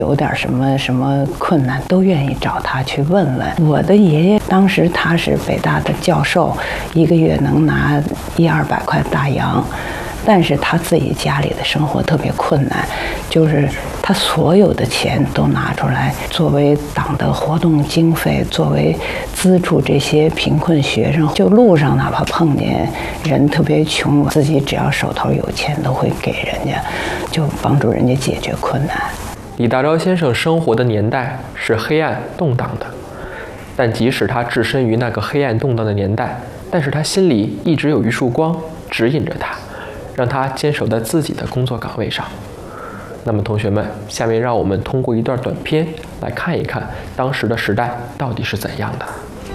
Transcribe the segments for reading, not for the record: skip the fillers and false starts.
有点什么困难都愿意找他去问问。我的爷爷当时他是北大的教授，一个月能拿100-200块大洋，但是他自己家里的生活特别困难，就是他所有的钱都拿出来作为党的活动经费，作为资助这些贫困学生。就路上哪怕碰见人特别穷，自己只要手头有钱都会给人家，就帮助人家解决困难。 李大钊先生生活的年代是黑暗动荡的，但即使他置身于那个黑暗动荡的年代，但是他心里一直有一束光指引着他，让他坚守在自己的工作岗位上。那么同学们，下面让我们通过一段短片来看一看当时的时代到底是怎样的。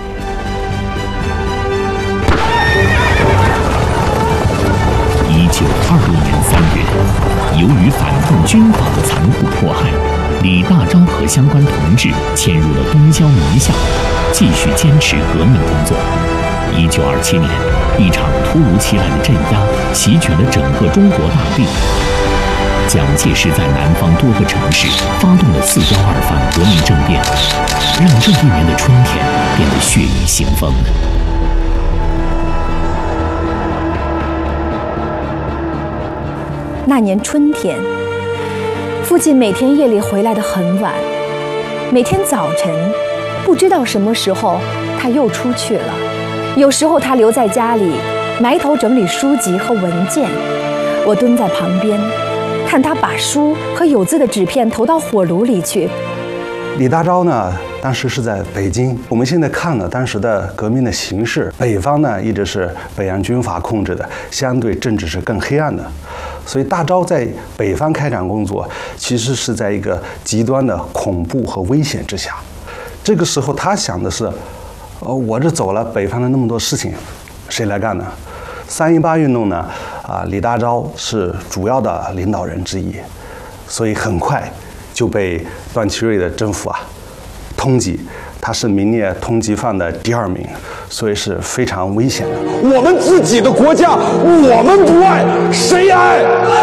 1926年3月，由于反动军阀的残酷迫害，李大钊和相关同志迁入了东郊宁夏，继续坚持革命工作。1927年，一场突如其来的镇压席卷了整个中国大地。蒋介石在南方多个城市发动了4·12反革命政变，让这一年的春天变得血雨腥风。 那年春天，父亲每天夜里回来得很晚，每天早晨不知道什么时候他又出去了，有时候他留在家里埋头整理书籍和文件，我蹲在旁边看他把书和有字的纸片投到火炉里去。 李大钊呢，当时是在北京。我们现在看了当时的革命的形势，北方呢一直是北洋军阀控制的，相对政治是更黑暗的。所以大钊在北方开展工作，其实是在一个极端的恐怖和危险之下。这个时候他想的是，我这走了，北方的那么多事情，谁来干呢？3·18运动呢，李大钊是主要的领导人之一，所以很快就被段祺瑞的政府通缉，他是名列通缉犯的第2名，所以是非常危险的。 我们自己的国家，我们不爱，谁爱？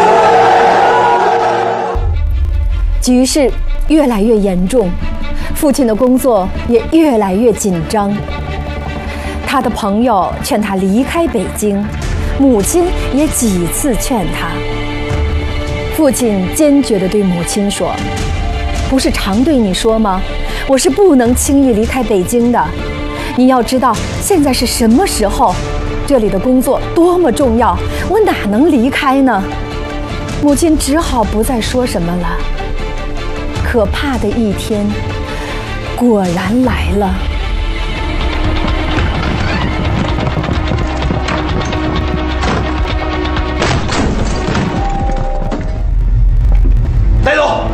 局势越来越严重，父亲的工作也越来越紧张。他的朋友劝他离开北京，母亲也几次劝他。父亲坚决地对母亲说：“不是常对你说吗？我是不能轻易离开北京的。你要知道，现在是什么时候？这里的工作多么重要，我哪能离开呢？”母亲只好不再说什么了。可怕的一天果然来了。 带走。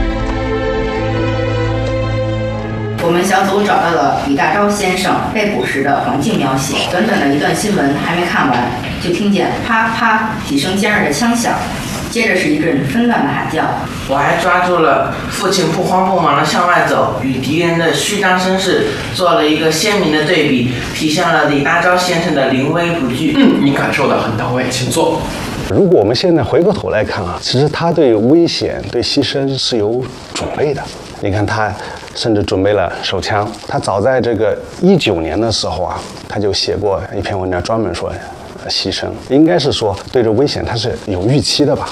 我们小组找到了李大钊先生被捕时的环境描写。短短的一段新闻还没看完，就听见啪啪几声尖锐的枪响，接着是一阵纷乱的喊叫。 我还抓住了父亲不慌不忙地向外走，与敌人的虚张声势做了一个鲜明的对比，体现了李大钊先生的临危不惧。 你感受得很到位，请坐。 如果我们现在回过头来看其实他对危险、对牺牲是有准备的。你看他甚至准备了手枪，他早在这个19年的时候他就写过一篇文章，专门说牺牲，应该是说对这危险他是有预期的吧。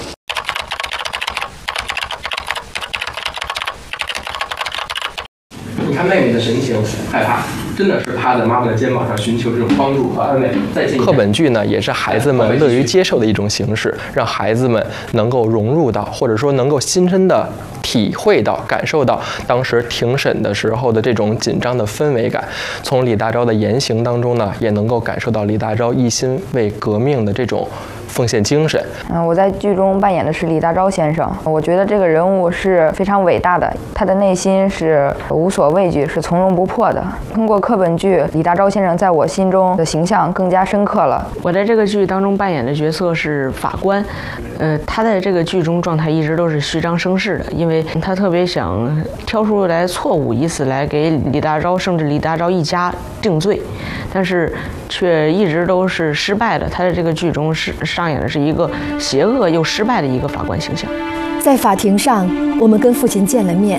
你看妹妹的神情，害怕，真的是趴在妈妈的肩膀上寻求这种帮助和安慰。课本剧呢，也是孩子们乐于接受的一种形式，让孩子们能够融入到，或者说能够亲身的体会到、感受到当时庭审的时候的这种紧张的氛围感。从李大钊的言行当中呢，也能够感受到李大钊一心为革命的这种奉献精神。 我在剧中扮演的是李大钊先生，我觉得这个人物是非常伟大的，他的内心是无所畏惧，是从容不迫的。通过课本剧，李大钊先生在我心中的形象更加深刻了。 我在这个剧当中扮演的角色是法官，他在这个剧中状态一直都是虚张声势的，因为他特别想挑出来错误，以此来给李大钊甚至李大钊一家定罪，但是却一直都是失败的。他在这个剧中上演的是一个邪恶又失败的一个法官形象。 在法庭上，我们跟父亲见了面，